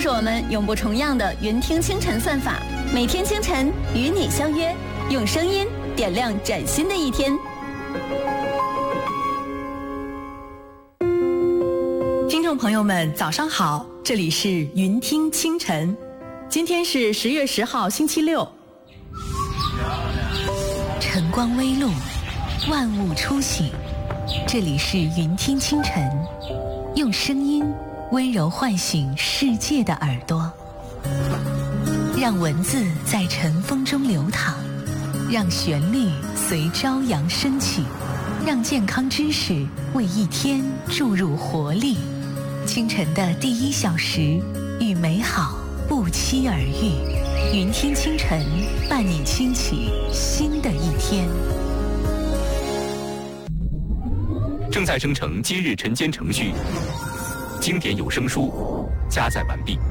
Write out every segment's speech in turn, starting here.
就是我们永不重样的云听清晨算法，每天清晨与你相约，用声音点亮崭新的一天。 听众朋友们，早上好，这里是云听清晨，今天是10月10号，星期六。 晨光微露，万物初醒，这里是云听清晨，用声音温柔唤醒世界的耳朵，让文字在晨风中流淌，让旋律随朝阳升起，让健康知识为一天注入活力。清晨的第1小时，与美好不期而遇。云听清晨，伴你轻启新的一天。 正在生成今日晨间程序，经典有声书加载完毕。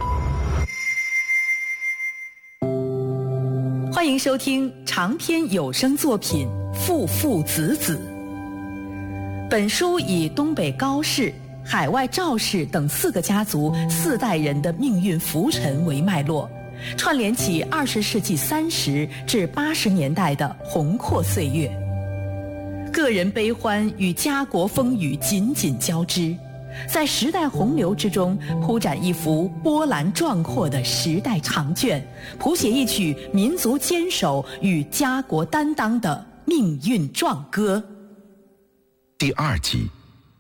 欢迎收听长篇有声作品《父父子子》。本书以东北高氏、海外赵氏等4个家族4代人的命运浮沉为脉络，串联起20世纪30至80年代的宏阔岁月，个人悲欢与家国风雨紧紧交织，在时代洪流之中铺展一幅波澜壮阔的时代长卷，谱写一曲民族坚守与家国担当的命运壮歌。 第2集。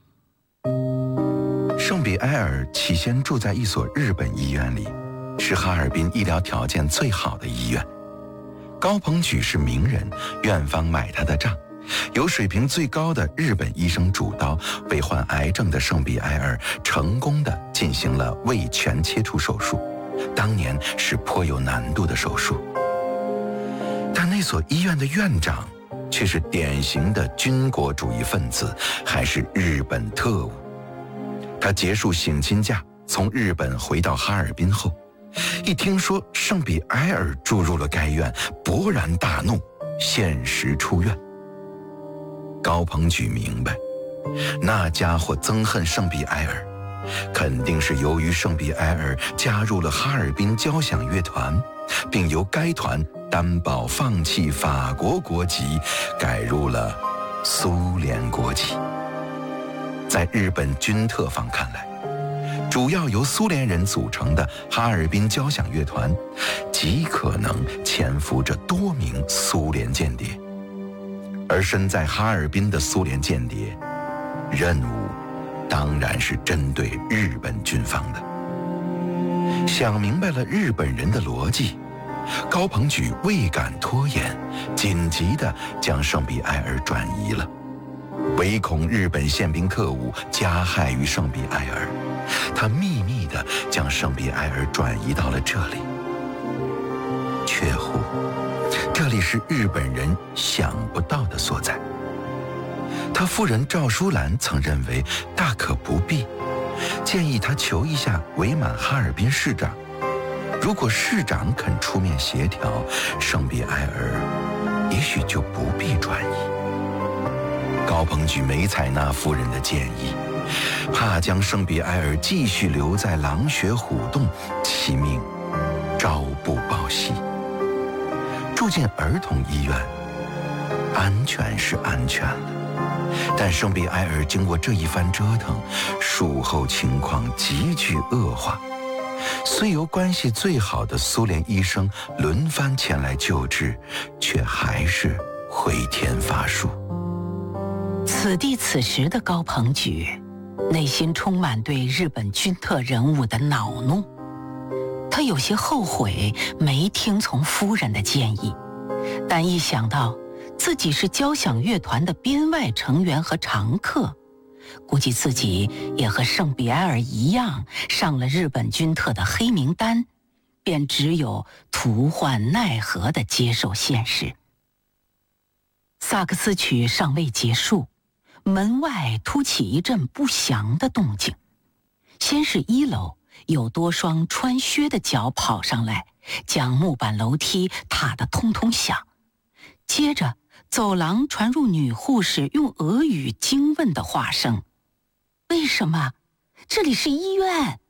圣比埃尔起先住在一所日本医院里，是哈尔滨医疗条件最好的医院。高鹏举是名人，院方买他的账，由水平最高的日本医生主刀，为患癌症的圣比埃尔成功地进行了胃全切除手术，当年是颇有难度的手术。但那所医院的院长却是典型的军国主义分子，还是日本特务。他结束省亲假，从日本回到哈尔滨后，一听说圣比埃尔住入了该院，勃然大怒，限时出院。高鹏举明白，那家伙憎恨圣比埃尔，肯定是由于圣比埃尔加入了哈尔滨交响乐团，并由该团担保放弃法国国籍，改入了苏联国籍。在日本军特方看来，主要由苏联人组成的哈尔滨交响乐团，极可能潜伏着多名苏联间谍。而身在哈尔滨的苏联间谍，任务当然是针对日本军方的。想明白了日本人的逻辑，高鹏举未敢拖延，紧急地将圣比埃尔转移了。唯恐日本宪兵特务加害于圣比埃尔，他秘密地将圣比埃尔转移到了这里。却乎，这里是日本人想不到的所在。他夫人赵淑兰曾认为大可不必，建议他求一下伪满哈尔滨市长，如果市长肯出面协调，圣比埃尔也许就不必转移。高鹏举没采纳夫人的建议，怕将圣比埃尔继续留在狼穴虎洞，其命朝不保夕。住进儿童医院，安全是安全了，但圣比埃尔经过这一番折腾，术后情况急剧恶化，虽由关系最好的苏联医生轮番前来救治，却还是回天乏术。 此地此时的高鹏举，内心充满对日本军特人物的恼怒。他有些后悔没听从夫人的建议，但一想到自己是交响乐团的编外成员和常客，估计自己也和圣比埃尔一样上了日本军特的黑名单，便只有徒患奈何地接受现实。萨克斯曲尚未结束，门外突起一阵不祥的动静。先是1楼有多双穿靴的脚跑上来，将木板楼梯踏得通通响。接着走廊传入女护士用俄语惊问的话声：“为什么？这里是医院。”